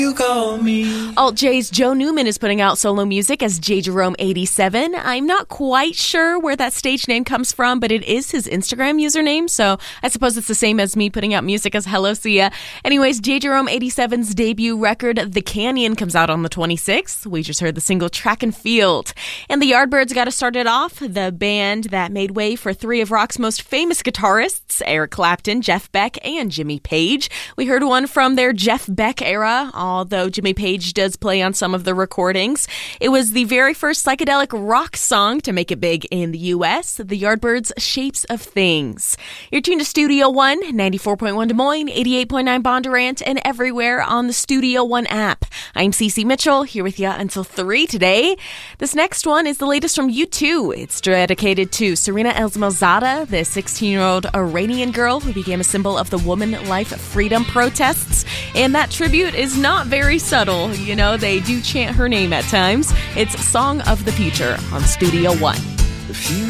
You call me. Alt J's Joe Newman is putting out solo music as J. Jerome 87. I'm not quite sure where that stage name comes from, but it is his Instagram username, so I suppose it's the same as me putting out music as Hello Sia. Anyways, J. Jerome 87's debut record, The Canyon, comes out on the 26th. We just heard the single Track and Field. And the Yardbirds got us started off, the band that made way for three of rock's most famous guitarists, Eric Clapton, Jeff Beck, and Jimmy Page. We heard one from their Jeff Beck era, although Jimmy Page does play on some of the recordings. It was the very first psychedelic rock song to make it big in the U.S., the Yardbirds' Shapes of Things. You're tuned to Studio One, 94.1 Des Moines, 88.9 Bondurant, and everywhere on the Studio One app. I'm Cece Mitchell, here with you until 3 today. This next one is the latest from U2. It's dedicated to Serena Elzmazada, the 16-year-old Iranian girl who became a symbol of the woman life freedom protests. And that tribute is not very subtle. You know, they do chant her name at times. It's Song of the Future on Studio One. If you